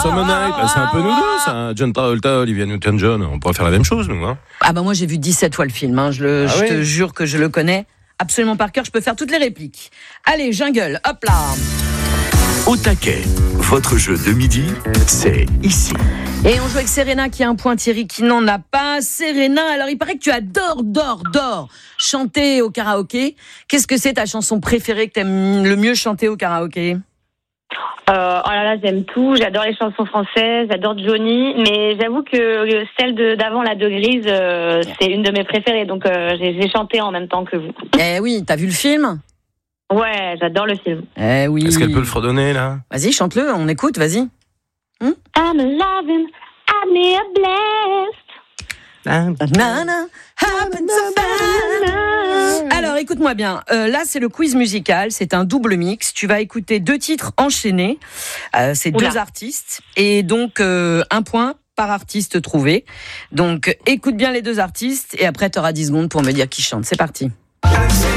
Summer Night, là, c'est un peu nous deux, ça. John Travolta, Olivia Newton-John, on pourrait faire la même chose, nous, hein. Ah bah moi j'ai vu 17 fois le film, hein. Je te jure que je le connais absolument par cœur, je peux faire toutes les répliques. Allez, jungle, hop là. Au taquet, votre jeu de midi, c'est ici. Et on joue avec Serena qui a un point, Thierry qui n'en a pas. Serena, alors il paraît que tu adores chanter au karaoké. Qu'est-ce que c'est ta chanson préférée que t'aimes le mieux chanter au karaoké ? Oh là là, j'aime tout. J'adore les chansons françaises, j'adore Johnny, mais j'avoue que celle d'avant, la de Grise, c'est une de mes préférées, donc j'ai chanté en même temps que vous. Eh oui, t'as vu le film ? Ouais, j'adore le film. Eh oui. Est-ce qu'elle peut le fredonner, là ? Vas-y, chante-le, on écoute, vas-y. I'm loving, I'm blessed. Nana, happen so fast. Alors, écoute-moi bien. Là, c'est le quiz musical. C'est un double mix. Tu vas écouter 2 titres enchaînés. C'est 2 artistes. Et donc, 1 point par artiste trouvé. Donc, écoute bien les 2 artistes. Et après, tu auras 10 secondes pour me dire qui chante. C'est parti.